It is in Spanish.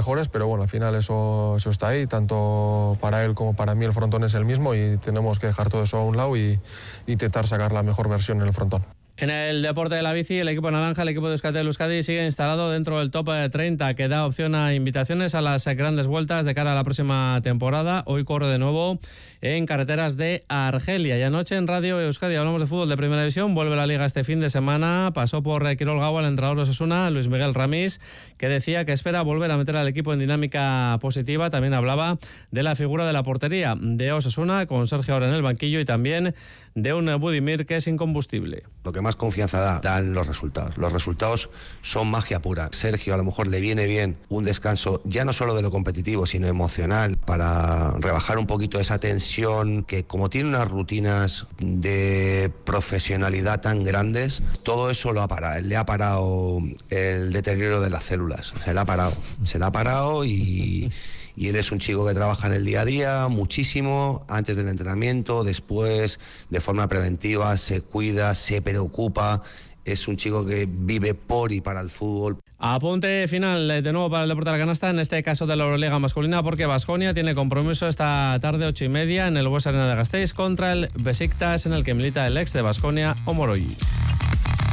mejores, pero bueno, al final eso está ahí, tanto para él como para mí el frontón es el mismo y tenemos que dejar todo eso a un lado y intentar sacar la mejor versión en el frontón. En el deporte de la bici, el equipo naranja, el equipo de Euskaltel Euskadi, sigue instalado dentro del top 30, que da opción a invitaciones a las grandes vueltas de cara a la próxima temporada. Hoy corre de nuevo en carreteras de Argelia. Y anoche en Radio Euskadi hablamos de fútbol de primera división. Vuelve la liga este fin de semana. Pasó por Quirol Gaua el entrenador de Osasuna, Luis Miguel Ramis, que decía que espera volver a meter al equipo en dinámica positiva. También hablaba de la figura de la portería de Osasuna, con Sergio ahora en el banquillo, y también de un Budimir que es incombustible. Lo que más confianza dan los resultados. Los resultados son magia pura. Sergio a lo mejor le viene bien un descanso, ya no solo de lo competitivo, sino emocional, para rebajar un poquito esa tensión que, como tiene unas rutinas de profesionalidad tan grandes, todo eso le ha parado el deterioro de las células. Se le ha parado y él es un chico que trabaja en el día a día muchísimo, antes del entrenamiento, después, de forma preventiva, se cuida, se preocupa. Es un chico que vive por y para el fútbol. Apunte final de nuevo para el deporte de la canasta, en este caso de la Euroliga masculina, porque Baskonia tiene compromiso esta tarde 8:30 en el Buesa Arena de Gasteiz contra el Besiktas, en el que milita el ex de Baskonia, Omoroyi.